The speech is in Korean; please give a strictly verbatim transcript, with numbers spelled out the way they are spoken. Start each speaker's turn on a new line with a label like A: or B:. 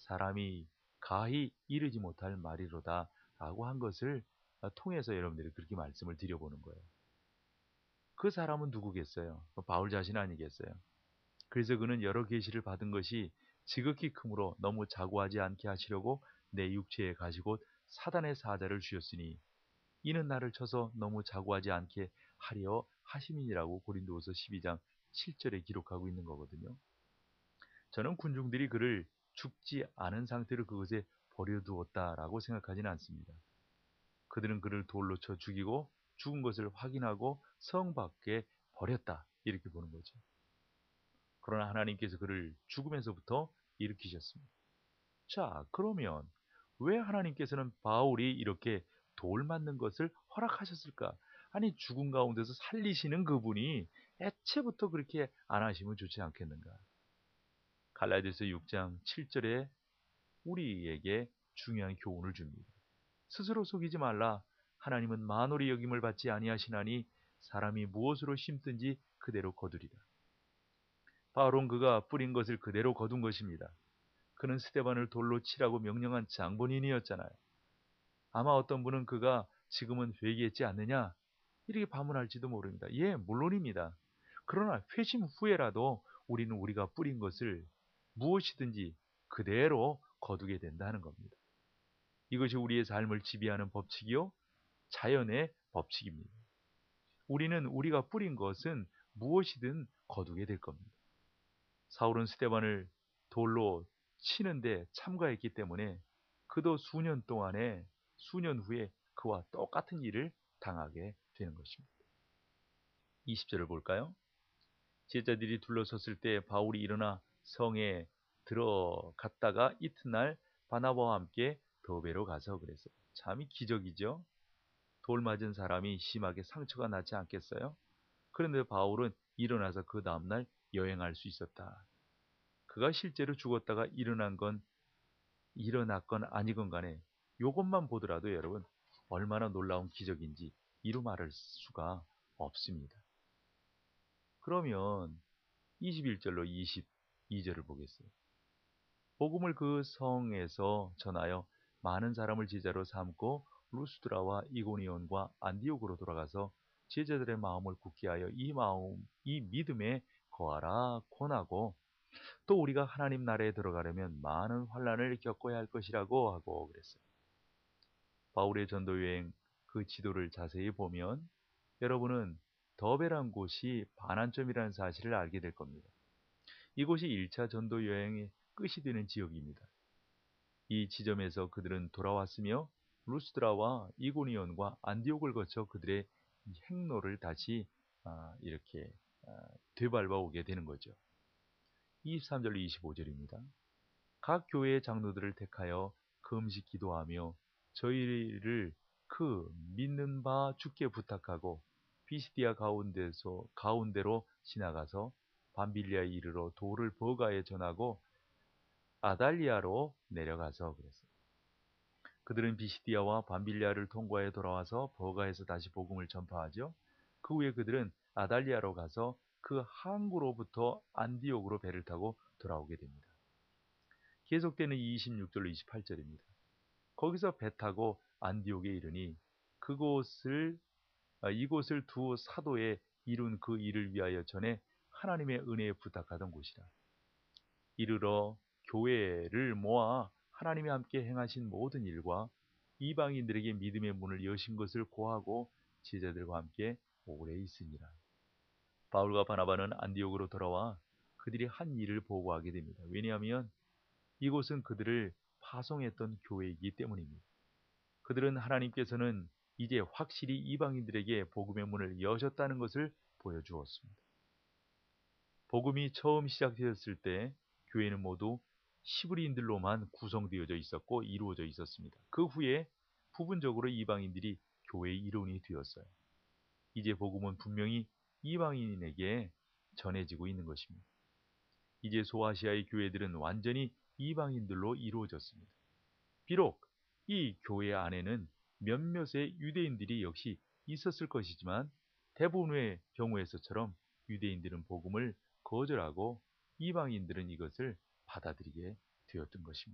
A: 사람이 가히 이르지 못할 말이로다 라고 한 것을 통해서 여러분들이 그렇게 말씀을 드려보는 거예요. 그 사람은 누구겠어요? 바울 자신 아니겠어요? 그래서 그는 여러 계시를 받은 것이 지극히 크므로 너무 자고하지 않게 하시려고 내 육체에 가시고 사단의 사자를 주셨으니 이는 나를 쳐서 너무 자고하지 않게 하려 하심이니라고 고린도후서 십이 장 칠 절에 기록하고 있는 거거든요. 저는 군중들이 그를 죽지 않은 상태로 그것에 버려두었다라고 생각하지는 않습니다. 그들은 그를 돌로 쳐 죽이고 죽은 것을 확인하고 성 밖에 버렸다 이렇게 보는 거죠. 그러나 하나님께서 그를 죽음에서부터 일으키셨습니다. 자, 그러면 왜 하나님께서는 바울이 이렇게 돌 맞는 것을 허락하셨을까? 아니, 죽음 가운데서 살리시는 그분이 애초부터 그렇게 안 하시면 좋지 않겠는가? 갈라디아서 육 장 칠 절에 우리에게 중요한 교훈을 줍니다. 스스로 속이지 말라. 하나님은 만홀히 여김을 받지 아니하시나니 사람이 무엇으로 심든지 그대로 거두리라. 바울은 그가 뿌린 것을 그대로 거둔 것입니다. 그는 스데반을 돌로 치라고 명령한 장본인이었잖아요. 아마 어떤 분은 그가 지금은 회개했지 않느냐? 이렇게 반문할지도 모릅니다. 예, 물론입니다. 그러나 회심 후에라도 우리는 우리가 뿌린 것을 무엇이든지 그대로 거두게 된다는 겁니다. 이것이 우리의 삶을 지배하는 법칙이요, 자연의 법칙입니다. 우리는 우리가 뿌린 것은 무엇이든 거두게 될 겁니다. 사울은 스데반을 돌로 치는데 참가했기 때문에 그도 수년 동안에 수년 후에 그와 똑같은 일을 당하게 되는 것입니다. 이십 절을 볼까요? 제자들이 둘러섰을 때 바울이 일어나 성에 들어갔다가 이튿날 바나바와 함께 더베로 가서 그랬어요. 참이 기적이죠. 돌 맞은 사람이 심하게 상처가 나지 않겠어요? 그런데 바울은 일어나서 그 다음날 여행할 수 있었다. 그가 실제로 죽었다가 일어난 건 일어났건 아니건 간에 이것만 보더라도 여러분 얼마나 놀라운 기적인지 이루 말할 수가 없습니다. 그러면 이십일 절로 이십이 절을 보겠어요. 복음을 그 성에서 전하여 많은 사람을 제자로 삼고 루스드라와 이고니온과 안디옥으로 돌아가서 제자들의 마음을 굳게 하여 이 마음, 이 믿음에 거하라 권하고 또 우리가 하나님 나라에 들어가려면 많은 환난을 겪어야 할 것이라고 하고 그랬어요. 바울의 전도 여행 그 지도를 자세히 보면 여러분은 더베란 곳이 반환점이라는 사실을 알게 될 겁니다. 이곳이 일 차 전도 여행의 끝이 되는 지역입니다. 이 지점에서 그들은 돌아왔으며 루스드라와 이고니온과 안디옥을 거쳐 그들의 행로를 다시 이렇게 되밟아 오게 되는 거죠. 이십삼 절로 이십오 절입니다. 각 교회의 장로들을 택하여 금식 기도하며 저희를 그 믿는 바 주께 부탁하고 피시디아 가운데서 가운데로 지나가서 밤빌리아에 이르러 돌을 버가에 전하고 아달리아로 내려가서 그랬어요. 그들은 비시디아와 밤빌리아를 통과해 돌아와서 버가에서 다시 복음을 전파하죠. 그 후에 그들은 아달리아로 가서 그 항구로부터 안디옥으로 배를 타고 돌아오게 됩니다. 계속되는 이십육 절로 이십팔 절입니다. 거기서 배 타고 안디옥에 이르니 그곳을 이곳을 두 사도에 이룬 그 일을 위하여 전에 하나님의 은혜에 부탁하던 곳이라. 이르러 교회를 모아 하나님이 함께 행하신 모든 일과 이방인들에게 믿음의 문을 여신 것을 고하고 제자들과 함께 오래 있으니라. 바울과 바나바는 안디옥으로 돌아와 그들이 한 일을 보고하게 됩니다. 왜냐하면 이곳은 그들을 파송했던 교회이기 때문입니다. 그들은 하나님께서는 이제 확실히 이방인들에게 복음의 문을 여셨다는 것을 보여주었습니다. 복음이 처음 시작되었을 때 교회는 모두 시브리인들로만 구성되어져 있었고 이루어져 있었습니다. 그 후에 부분적으로 이방인들이 교회의 일원이 되었어요. 이제 복음은 분명히 이방인에게 전해지고 있는 것입니다. 이제 소아시아의 교회들은 완전히 이방인들로 이루어졌습니다. 비록 이 교회 안에는 몇몇의 유대인들이 역시 있었을 것이지만 대부분의 경우에서처럼 유대인들은 복음을 거절하고 이방인들은 이것을 받아들이게 되었던 것입니다.